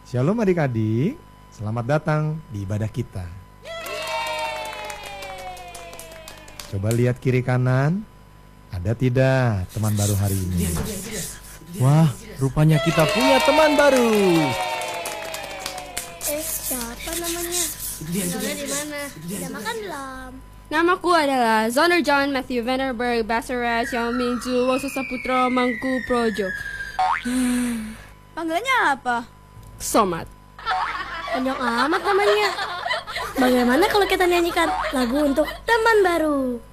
Shalom adik-adik, selamat datang di ibadah kita. Coba lihat kiri kanan, ada tidak teman baru hari ini? Wah, rupanya kita punya teman baru. Siapa namanya? Tinggalnya di mana? Udah makan belum? Namaku adalah Zoner John Matthew Vanderberg Basaras Xiaoming Zhu Wosu Saputro Mangku Projo. Panggilannya apa? Somat. Panjang amat namanya. Bagaimana kalau kita nyanyikan lagu untuk teman baru?